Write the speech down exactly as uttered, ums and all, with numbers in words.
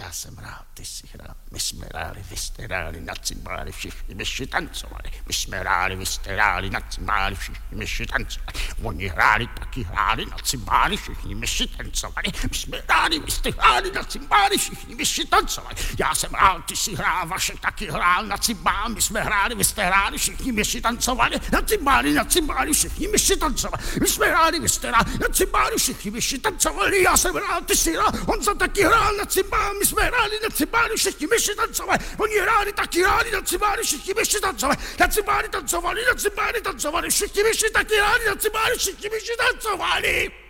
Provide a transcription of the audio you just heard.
Já jsem hrál, ty jsi hrál, my jsme hráli, vy jste hráli, na cymbály všichni myši tancovali. My jsme hráli, vy jste hráli, na cymbály všichni myši tancovali. Oni hráli, taky hráli, na cymbály všichni myši tancovali. My jsme hráli, vy jste hráli, na cymbály všichni myši tancovali. Já jsem hrál, ty jsi hrál, Vašek taky hrál, na cymbál, my jsme hráli, vy jste hráli, všichni myši tancovali. Na cymbály, na cymbály všichni myši tancovali. My jsme hráli, vy jste hráli, na cymbály všichni myši tancovali. Já jsem hrál, ty jsi hrál, Honza taky hrál na cymbál, my jsme hráli na cymbály, všichni myši tancovali. Oni hráli, taky hráli na cymbály, všichni myši tancovali. Na cymbály tancovali, na cymbály tancovali, všichni myši taky hráli na cymbály, všichni myši tancovali.